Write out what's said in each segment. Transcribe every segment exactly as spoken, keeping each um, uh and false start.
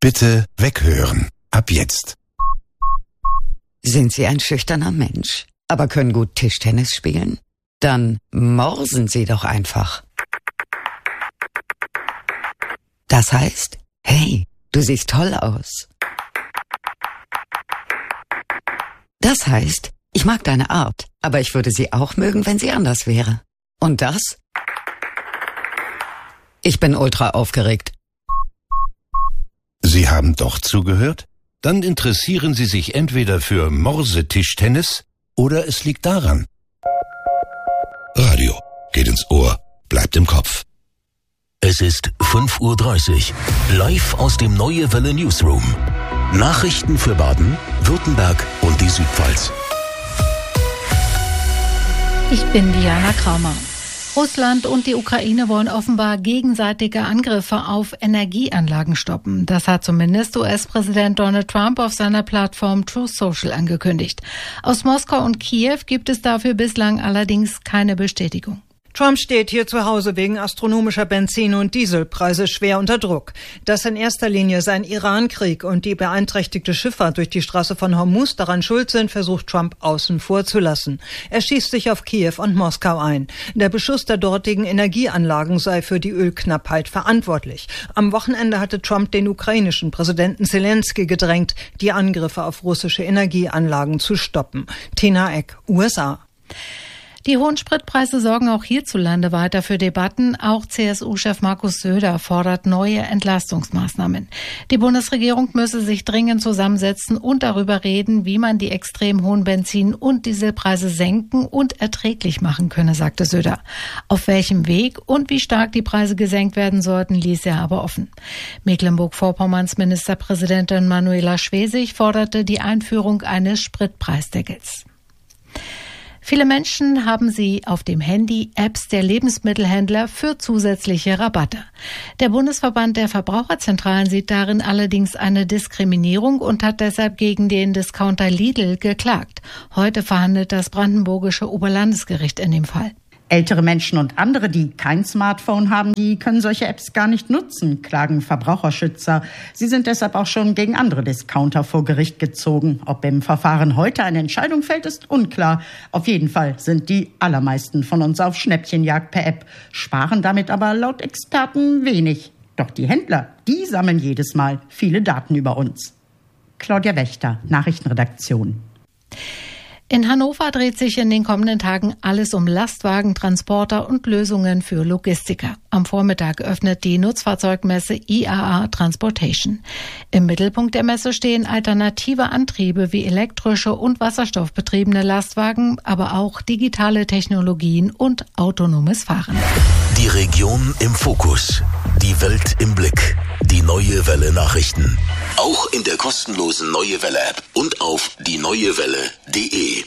Bitte weghören. Ab jetzt. Sind Sie ein schüchterner Mensch, aber können gut Tischtennis spielen? Dann morsen Sie doch einfach. Das heißt, hey, du siehst toll aus. Das heißt, ich mag deine Art, aber ich würde sie auch mögen, wenn sie anders wäre. Und das? Ich bin ultra aufgeregt. Sie haben doch zugehört? Dann interessieren Sie sich entweder für Morsetischtennis oder es liegt daran. Radio geht ins Ohr, bleibt im Kopf. Es ist fünf Uhr dreißig, live aus dem Neue Welle Newsroom. Nachrichten für Baden, Württemberg und die Südpfalz. Ich bin Diana Kraumer. Russland und die Ukraine wollen offenbar gegenseitige Angriffe auf Energieanlagen stoppen. Das hat zumindest U S-Präsident Donald Trump auf seiner Plattform Truth Social angekündigt. Aus Moskau und Kiew gibt es dafür bislang allerdings keine Bestätigung. Trump steht hier zu Hause wegen astronomischer Benzin- und Dieselpreise schwer unter Druck. Dass in erster Linie sein Iran-Krieg und die beeinträchtigte Schifffahrt durch die Straße von Hormuz daran schuld sind, versucht Trump außen vor zu lassen. Er schießt sich auf Kiew und Moskau ein. Der Beschuss der dortigen Energieanlagen sei für die Ölknappheit verantwortlich. Am Wochenende hatte Trump den ukrainischen Präsidenten Zelensky gedrängt, die Angriffe auf russische Energieanlagen zu stoppen. Tina Eck, U S A. Die hohen Spritpreise sorgen auch hierzulande weiter für Debatten. Auch C S U-Chef Markus Söder fordert neue Entlastungsmaßnahmen. Die Bundesregierung müsse sich dringend zusammensetzen und darüber reden, wie man die extrem hohen Benzin- und Dieselpreise senken und erträglich machen könne, sagte Söder. Auf welchem Weg und wie stark die Preise gesenkt werden sollten, ließ er aber offen. Mecklenburg-Vorpommerns Ministerpräsidentin Manuela Schwesig forderte die Einführung eines Spritpreisdeckels. Viele Menschen haben sie auf dem Handy Apps der Lebensmittelhändler für zusätzliche Rabatte. Der Bundesverband der Verbraucherzentralen sieht darin allerdings eine Diskriminierung und hat deshalb gegen den Discounter Lidl geklagt. Heute verhandelt das brandenburgische Oberlandesgericht in dem Fall. Ältere Menschen und andere, die kein Smartphone haben, die können solche Apps gar nicht nutzen, klagen Verbraucherschützer. Sie sind deshalb auch schon gegen andere Discounter vor Gericht gezogen. Ob im Verfahren heute eine Entscheidung fällt, ist unklar. Auf jeden Fall sind die allermeisten von uns auf Schnäppchenjagd per App, sparen damit aber laut Experten wenig. Doch die Händler, die sammeln jedes Mal viele Daten über uns. Claudia Wächter, Nachrichtenredaktion. In Hannover dreht sich in den kommenden Tagen alles um Lastwagen, Transporter und Lösungen für Logistiker. Am Vormittag öffnet die Nutzfahrzeugmesse I A A Transportation. Im Mittelpunkt der Messe stehen alternative Antriebe wie elektrische und wasserstoffbetriebene Lastwagen, aber auch digitale Technologien und autonomes Fahren. Die Region im Fokus, die Welt im Blick, die Neue Welle Nachrichten. Auch in der kostenlosen Neue Welle App und auf die neue welle punkt de.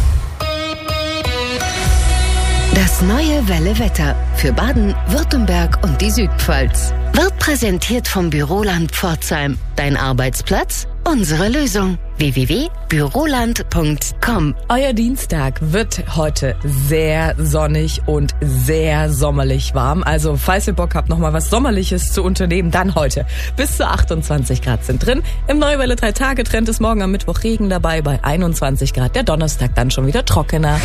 Das Neue Welle Wetter für Baden, Württemberg und die Südpfalz wird präsentiert vom Büroland Pforzheim. Dein Arbeitsplatz, unsere Lösung. w w w punkt büroland punkt com. Euer Dienstag wird heute sehr sonnig und sehr sommerlich warm. Also falls ihr Bock habt, nochmal was Sommerliches zu unternehmen, dann heute. Bis zu achtundzwanzig Grad sind drin. Im Neue Welle drei Tage Trend ist morgen am Mittwoch Regen dabei bei einundzwanzig Grad. Der Donnerstag dann schon wieder trockener.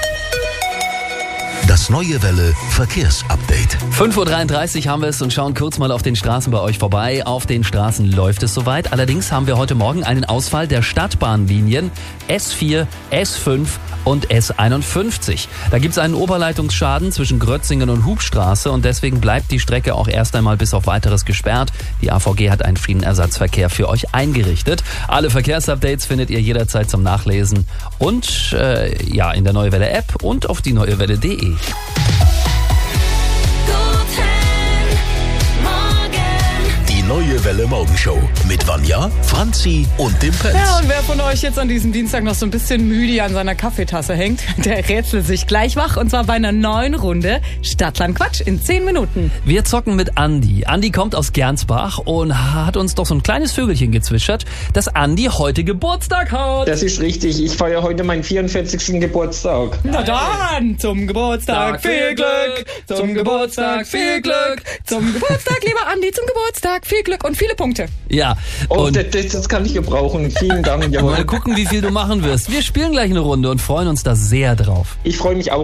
Das Neue Welle Verkehrsupdate. fünf Uhr dreiunddreißig haben wir es und schauen kurz mal auf den Straßen bei euch vorbei. Auf den Straßen läuft es soweit. Allerdings haben wir heute Morgen einen Ausfall der Stadtbahnlinien S vier, S fünf und S einundfünfzig. Da gibt es einen Oberleitungsschaden zwischen Grötzingen und Hubstraße und deswegen bleibt die Strecke auch erst einmal bis auf Weiteres gesperrt. Die A V G hat einen Schienenersatzverkehr für euch eingerichtet. Alle Verkehrsupdates findet ihr jederzeit zum Nachlesen und äh, ja in der Neue Welle App und auf die neue welle punkt de. Die Neue Welle Morgenshow mit Vanja, Franzi und dem Pets. Ja, und wer von euch jetzt an diesem Dienstag noch so ein bisschen müde an seiner Kaffeetasse hängt, der rätselt sich gleich wach. Und zwar bei einer neuen Runde Stadtland Quatsch in zehn Minuten. Wir zocken mit Andi. Andi kommt aus Gernsbach und hat uns doch so ein kleines Vögelchen gezwitschert, dass Andi heute Geburtstag hat. Das ist richtig. Ich feiere heute meinen vierundvierzigsten Geburtstag. Na dann, zum Geburtstag viel Glück, zum Geburtstag viel Glück, zum Geburtstag, lieber Andi, zum Geburtstag viel Glück und viel viele Punkte. Ja. Oh, und das, das kann ich gebrauchen. Vielen Dank. mal gucken, wie viel du machen wirst. Wir spielen gleich eine Runde und freuen uns da sehr drauf. Ich freue mich auch.